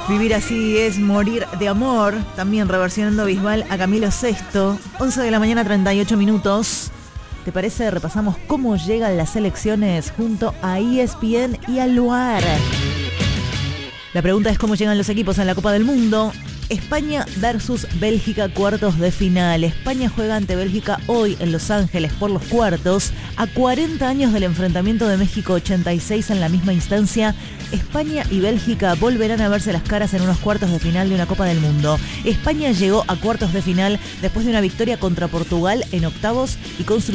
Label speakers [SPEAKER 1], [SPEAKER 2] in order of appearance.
[SPEAKER 1] Vivir así es morir de amor. También reversionando Bisbal a Camilo VI. 11 de la mañana, 38 minutos. ¿Te parece? Repasamos cómo llegan las selecciones junto a ESPN y al Luar. La pregunta es cómo llegan los equipos en la Copa del Mundo. España versus Bélgica, cuartos de final. España juega ante Bélgica hoy en Los Ángeles por los cuartos. A 40 años del enfrentamiento de México 86 en la misma instancia, España y Bélgica volverán a verse las caras en unos cuartos de final de una Copa del Mundo. España llegó a cuartos de final después de una victoria contra Portugal en octavos y construyó